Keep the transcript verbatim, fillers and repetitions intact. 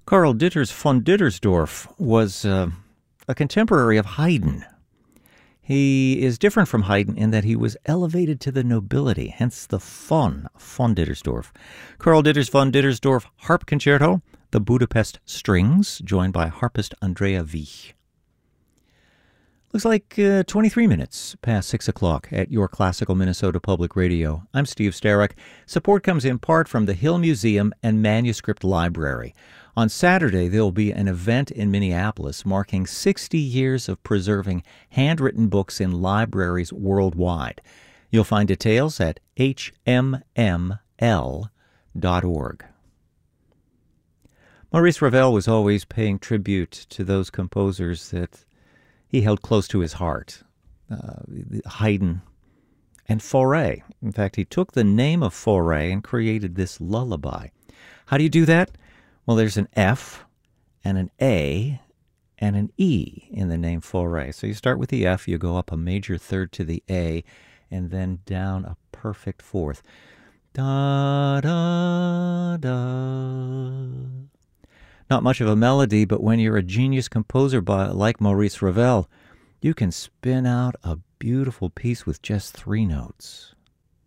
Karl Ditters von Dittersdorf was uh, a contemporary of Haydn. He is different from Haydn in that he was elevated to the nobility, hence the von, von Dittersdorf. Karl Ditters von Dittersdorf Harp Concerto, the Budapest Strings, joined by harpist Andrea Wich. Looks like uh, twenty-three minutes past six o'clock at your Classical Minnesota Public Radio. I'm Steve Starrick. Support comes in part from the Hill Museum and Manuscript Library. On Saturday, there will be an event in Minneapolis marking sixty years of preserving handwritten books in libraries worldwide. You'll find details at h m m l dot org. Maurice Ravel was always paying tribute to those composers that he held close to his heart, uh, Haydn and Fauré. In fact, he took the name of Fauré and created this lullaby. How do you do that? Well, there's an F and an A and an E in the name Fauré. So you start with the F, you go up a major third to the A, and then down a perfect fourth. Da, da, da. Not much of a melody, but when you're a genius composer by, like Maurice Ravel, you can spin out a beautiful piece with just three notes.